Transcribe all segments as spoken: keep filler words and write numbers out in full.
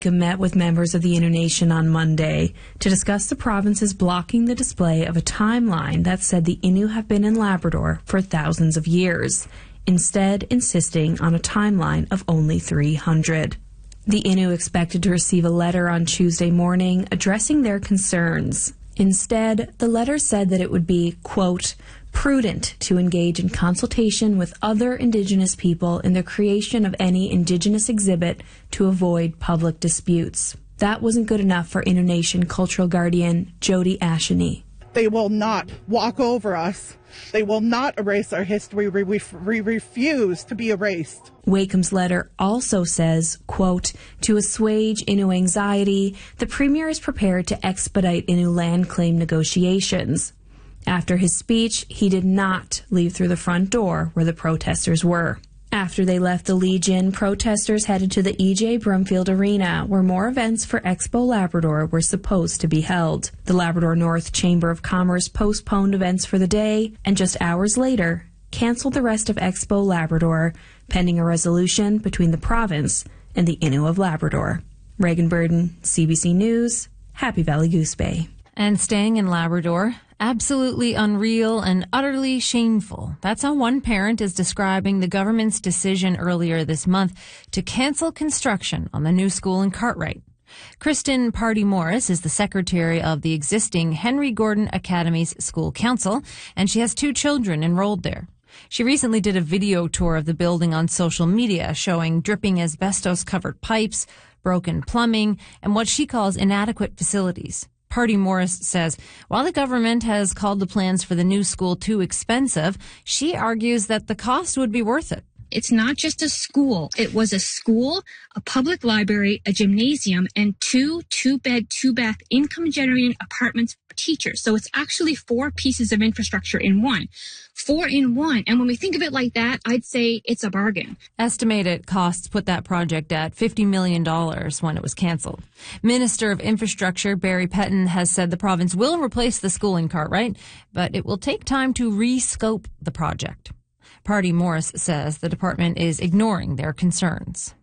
met with members of the Innu Nation on Monday to discuss the province's blocking the display of a timeline that said the Innu have been in Labrador for thousands of years, instead insisting on a timeline of only three hundred. The Innu expected to receive a letter on Tuesday morning addressing their concerns. Instead, the letter said that it would be, quote, prudent to engage in consultation with other Indigenous people in the creation of any Indigenous exhibit to avoid public disputes. That wasn't good enough for Innu Nation cultural guardian Jody Asheny. They will not walk over us. They will not erase our history. We, we, we refuse to be erased. Wakeham's letter also says, quote, to assuage Innu anxiety, the Premier is prepared to expedite Innu land claim negotiations. After his speech, he did not leave through the front door where the protesters were. After they left the Legion, protesters headed to the E J Brumfield Arena, where more events for Expo Labrador were supposed to be held. The Labrador North Chamber of Commerce postponed events for the day, and just hours later, cancelled the rest of Expo Labrador, pending a resolution between the province and the Innu of Labrador. Reagan Burden, C B C News, Happy Valley Goose Bay. And staying in Labrador, absolutely unreal and utterly shameful. That's how one parent is describing the government's decision earlier this month to cancel construction on the new school in Cartwright. Kristen Pardee-Morris is the secretary of the existing Henry Gordon Academy's school council, and she has two children enrolled there. She recently did a video tour of the building on social media showing dripping asbestos-covered pipes, broken plumbing, and what she calls inadequate facilities. Pardee-Morris says, while the government has called the plans for the new school too expensive, she argues that the cost would be worth it. It's not just a school. It was a school, a public library, a gymnasium, and two two-bed, two-bath income-generating apartments for teachers. So it's actually four pieces of infrastructure in one. Four in one. And when we think of it like that, I'd say it's a bargain. Estimated costs put that project at fifty million dollars when it was canceled. Minister of Infrastructure Barry Petton has said the province will replace the school in Cartwright, but it will take time to re-scope the project. Pardee-Morris says the department is ignoring their concerns.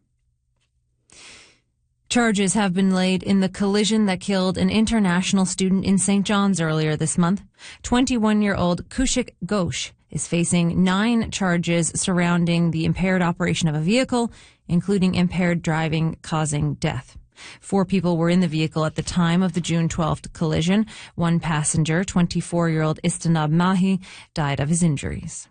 Charges have been laid in the collision that killed an international student in Saint John's earlier this month. twenty-one-year-old Kushik Ghosh is facing nine charges surrounding the impaired operation of a vehicle, including impaired driving causing death. Four people were in the vehicle at the time of the June twelfth collision. One passenger, twenty-four-year-old Istanab Mahi, died of his injuries.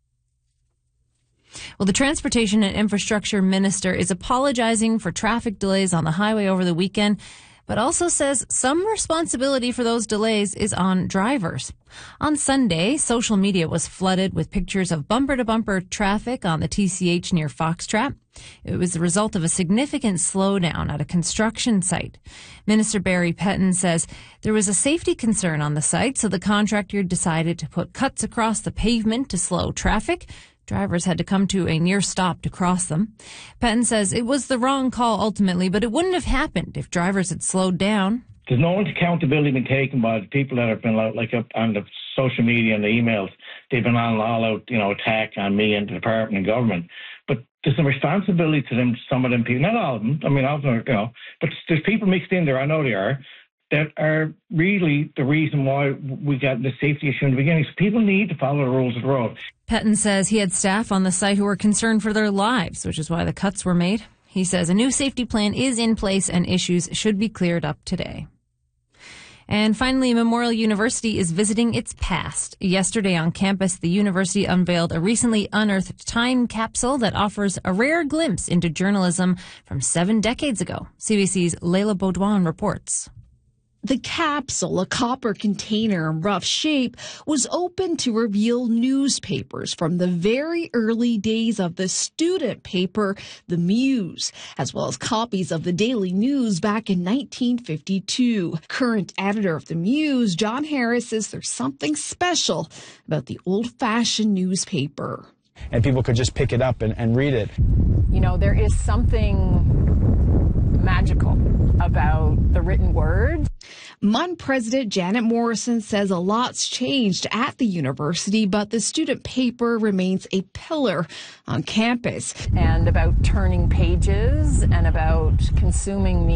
Well, the Transportation and Infrastructure Minister is apologizing for traffic delays on the highway over the weekend, but also says some responsibility for those delays is on drivers. On Sunday, social media was flooded with pictures of bumper-to-bumper traffic on the T C H near Foxtrap. It was the result of a significant slowdown at a construction site. Minister Barry Petton says there was a safety concern on the site, so the contractor decided to put cuts across the pavement to slow traffic. Drivers had to come to a near stop to cross them. Petton says it was the wrong call ultimately, but it wouldn't have happened if drivers had slowed down. There's no accountability been taken by the people that have been like up on the social media and the emails. They've been on all-out, you know, attack on me and the department and government. But there's some responsibility to them, some of them people, not all of them. I mean, all of them, you know, but there's people mixed in there, I know they are, that are really the reason why we got the safety issue in the beginning. So people need to follow the rules of the road. Petton says he had staff on the site who were concerned for their lives, which is why the cuts were made. He says a new safety plan is in place and issues should be cleared up today. And finally, Memorial University is visiting its past. Yesterday on campus, the university unveiled a recently unearthed time capsule that offers a rare glimpse into journalism from seven decades ago. C B C's Leila Baudouin reports. The capsule, a copper container in rough shape, was opened to reveal newspapers from the very early days of the student paper, The Muse, as well as copies of the Daily News back in nineteen fifty-two. Current editor of The Muse, John Harris, says there's something special about the old-fashioned newspaper. And people could just pick it up and, and read it. You know, there is something magical about the written word. M U N President Janet Morrison says a lot's changed at the university, but the student paper remains a pillar on campus. And about turning pages and about consuming media.